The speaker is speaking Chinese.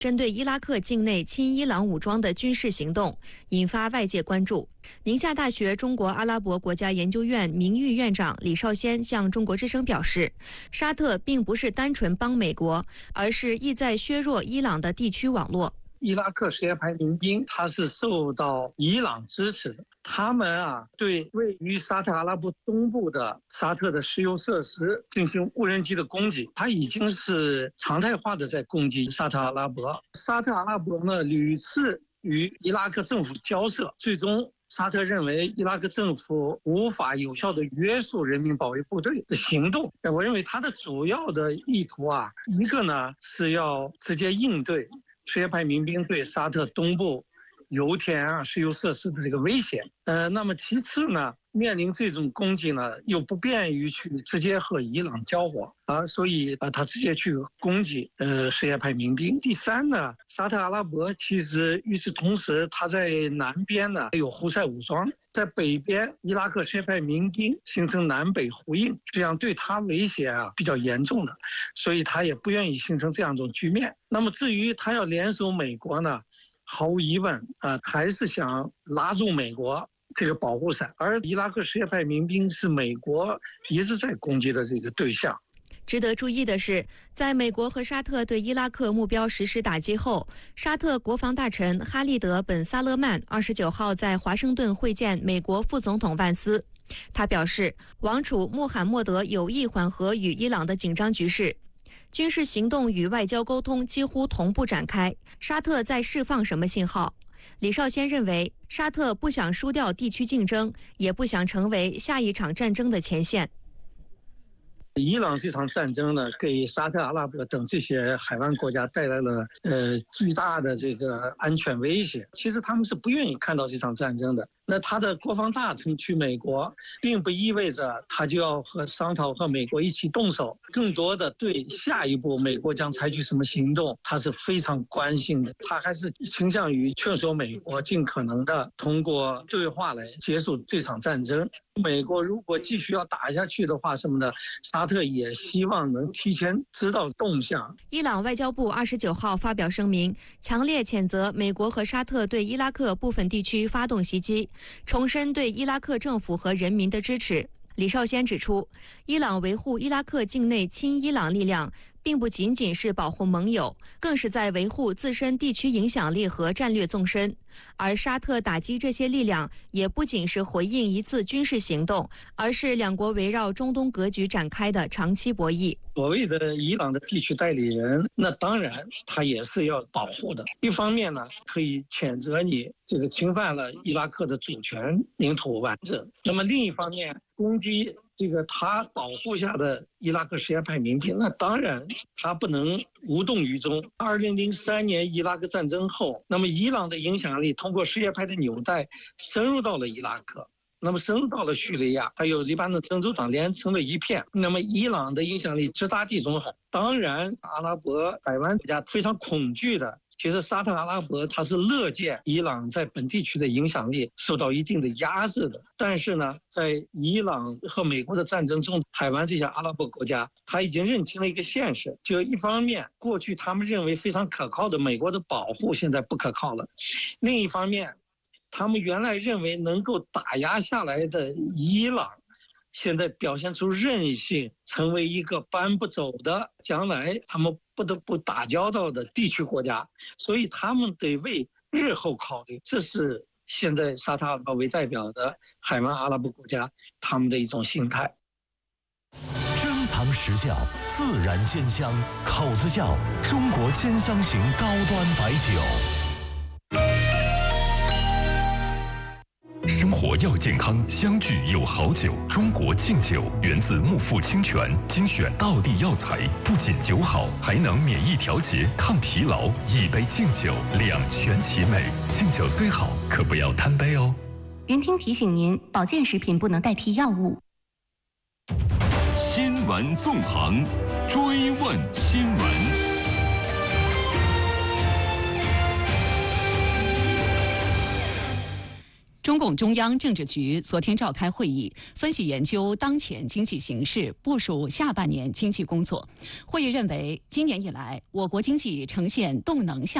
针对伊拉克境内亲伊朗武装的军事行动，引发外界关注。宁夏大学中国阿拉伯国家研究院名誉院长李绍先向中国之声表示，沙特并不是单纯帮美国，而是意在削弱伊朗的地区网络。 伊拉克什叶派民兵，他是受到伊朗支持的。他们对位于沙特阿拉伯东部的沙特的石油设施进行无人机的攻击，它已经是常态化的在攻击沙特阿拉伯。沙特阿拉伯呢屡次与伊拉克政府交涉，最终沙特认为伊拉克政府无法有效地约束人民保卫部队的行动。我认为它的主要的意图一个呢是要直接应对什叶派民兵对沙特东部油田石油设施的这个威胁。那么其次呢，面临这种攻击呢，又不便于去直接和伊朗交火所以他直接去攻击什叶派民兵。第三呢，沙特阿拉伯其实与此同时，他在南边呢有胡塞武装，在北边伊拉克什叶派民兵形成南北呼应，这样对他威胁比较严重的，所以他也不愿意形成这样一种局面。那么至于他要联手美国呢，毫无疑问还是想拉住美国这个保护伞，而伊拉克什叶派民兵是美国一直在攻击的这个对象。 值得注意的是，在美国和沙特对伊拉克目标实施打击后，沙特国防大臣哈利德·本·萨勒曼29号在华盛顿会见美国副总统万斯。他表示，王储穆罕默德有意缓和与伊朗的紧张局势，军事行动与外交沟通几乎同步展开。沙特在释放什么信号？李绍先认为，沙特不想输掉地区竞争，也不想成为下一场战争的前线。 伊朗这场战争呢，给沙特阿拉伯等这些海湾国家带来了巨大的这个安全威胁。其实他们是不愿意看到这场战争的。那他的国防大臣去美国，并不意味着他就要商讨和美国一起动手，更多的对下一步美国将采取什么行动，他是非常关心的。他还是倾向于劝说美国尽可能的通过对话来结束这场战争。美国如果继续要打下去的话什么的，沙特也希望能提前知道动向。 伊朗外交部29号发表声明，强烈谴责美国和沙特对伊拉克部分地区发动袭击，重申对伊拉克政府和人民的支持。李绍先指出，伊朗维护伊拉克境内亲伊朗力量并不仅仅是保护盟友，更是在维护自身地区影响力和战略纵深。而沙特打击这些力量，也不仅是回应一次军事行动，而是两国围绕中东格局展开的长期博弈。 所谓的伊朗的地区代理人，那当然他也是要保护的。一方面呢，可以谴责你这个侵犯了伊拉克的主权、领土完整；那么另一方面，攻击这个他保护下的伊拉克什叶派民兵，那当然他不能无动于衷。2003年伊拉克战争后，那么伊朗的影响力通过什叶派的纽带深入到了伊拉克，那么深入到了叙利亚，还有黎巴嫩真主党连成了一片。那么伊朗的影响力直达地中海。当然，阿拉伯海湾国家非常恐惧的，其实沙特阿拉伯它是乐见伊朗在本地区的影响力受到一定的压制的。但是呢，在伊朗和美国的战争中，海湾这些阿拉伯国家他已经认清了一个现实，就一方面过去他们认为非常可靠的美国的保护现在不可靠了，另一方面他们原来认为能够打压下来的伊朗，现在表现出韧性，成为一个搬不走的，将来他们不得不打交道的地区国家，所以他们得为日后考虑。这是现在沙特阿拉伯为代表的海湾阿拉伯国家他们的一种心态。 珍藏实窖，自然鲜香，口子窖，中国兼香型高端白酒。 生活要健康，相聚有好酒。中国敬酒源自木富清泉，精选道地药材，不仅酒好，还能免疫调节、抗疲劳。一杯敬酒，两全其美。敬酒虽好，可不要贪杯哦。 云听提醒您，保健食品不能代替药物。 新闻纵横，追问新闻。 中共中央政治局昨天召开会议，分析研究当前经济形势，部署下半年经济工作。会议认为，今年以来，我国经济呈现动能向